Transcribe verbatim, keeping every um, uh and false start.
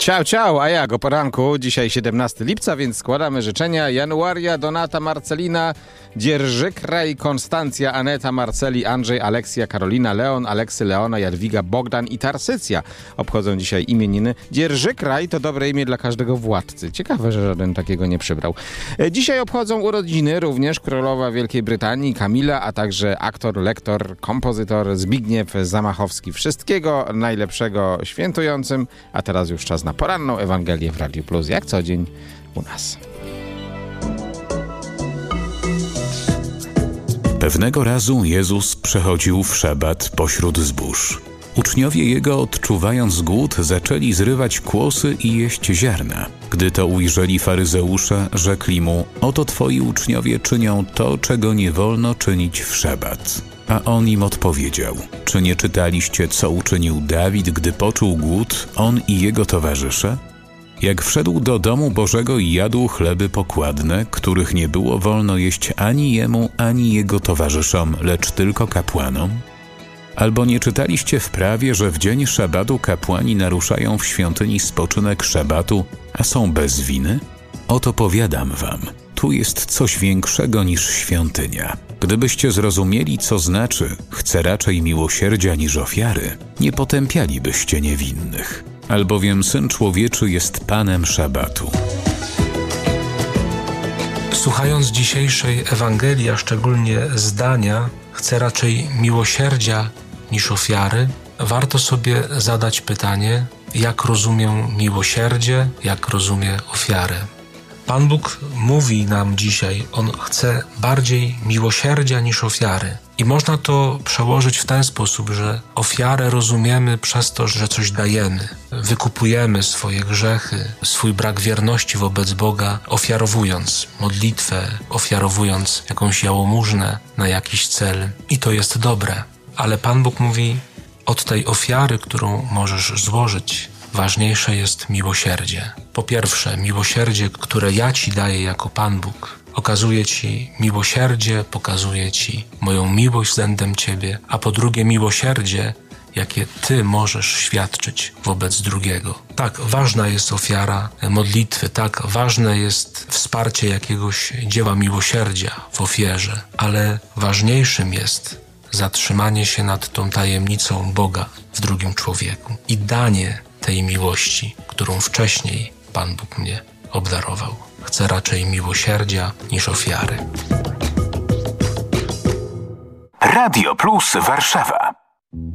Ciao, ciao, a jak o poranku, dzisiaj siedemnastego lipca, więc składamy życzenia Januaria, Donata, Marcelina, Dzierżykraj, Konstancja, Aneta, Marceli, Andrzej, Aleksja, Karolina, Leon, Aleksy, Leona, Jadwiga, Bogdan i Tarsycja obchodzą dzisiaj imieniny. Dzierżykraj to dobre imię dla każdego władcy. Ciekawe, że żaden takiego nie przybrał. Dzisiaj obchodzą urodziny również królowa Wielkiej Brytanii Kamila, a także aktor, lektor, kompozytor Zbigniew Zamachowski. Wszystkiego najlepszego świętującym, a teraz już czas na poranną Ewangelię w Radiu Plus, jak co dzień u nas. Pewnego razu Jezus przechodził w szabat pośród zbóż. Uczniowie Jego, odczuwając głód, zaczęli zrywać kłosy i jeść ziarna. Gdy to ujrzeli faryzeusze, rzekli mu: oto twoi uczniowie czynią to, czego nie wolno czynić w szabat. A on im odpowiedział: czy nie czytaliście, co uczynił Dawid, gdy poczuł głód, on i jego towarzysze? Jak wszedł do domu Bożego i jadł chleby pokładne, których nie było wolno jeść ani jemu, ani jego towarzyszom, lecz tylko kapłanom? Albo nie czytaliście w prawie, że w dzień szabatu kapłani naruszają w świątyni spoczynek szabatu, a są bez winy? Oto powiadam wam, tu jest coś większego niż świątynia. Gdybyście zrozumieli, co znaczy chcę raczej miłosierdzia niż ofiary, nie potępialibyście niewinnych. Albowiem Syn Człowieczy jest Panem szabatu. Słuchając dzisiejszej Ewangelii, a szczególnie zdania chcę raczej miłosierdzia niż ofiary, warto sobie zadać pytanie, jak rozumiem miłosierdzie, jak rozumiem ofiarę. Pan Bóg mówi nam dzisiaj, On chce bardziej miłosierdzia niż ofiary. I można to przełożyć w ten sposób, że ofiarę rozumiemy przez to, że coś dajemy. Wykupujemy swoje grzechy, swój brak wierności wobec Boga, ofiarowując modlitwę, ofiarowując jakąś jałmużnę na jakiś cel. I to jest dobre. Ale Pan Bóg mówi, od tej ofiary, którą możesz złożyć, ważniejsze jest miłosierdzie. Po pierwsze, miłosierdzie, które ja Ci daję jako Pan Bóg. Okazuję Ci miłosierdzie, pokazuję Ci moją miłość względem Ciebie, a po drugie miłosierdzie, jakie Ty możesz świadczyć wobec drugiego. Tak, ważna jest ofiara modlitwy, tak, ważne jest wsparcie jakiegoś dzieła miłosierdzia w ofierze, ale ważniejszym jest zatrzymanie się nad tą tajemnicą Boga w drugim człowieku i danie tej miłości, którą wcześniej Pan Bóg mnie obdarował. Chcę raczej miłosierdzia niż ofiary. Radio Plus Warszawa.